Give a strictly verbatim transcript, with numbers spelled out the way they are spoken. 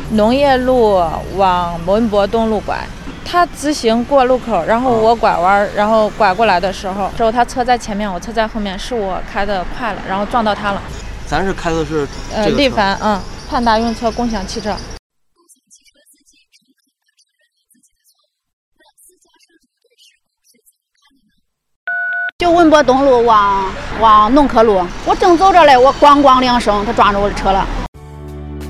农业路往文博东路拐，他直行过路口，然后我拐弯，然后拐过来的时候，之后他车在前面，我车在后面，是我开的快了，然后撞到他了。 咱是开的是这个呃，力帆，嗯，盼达用车共享汽车。 就文博东路往往农科路，我正走着嘞，我咣咣两声，他撞着我的车了。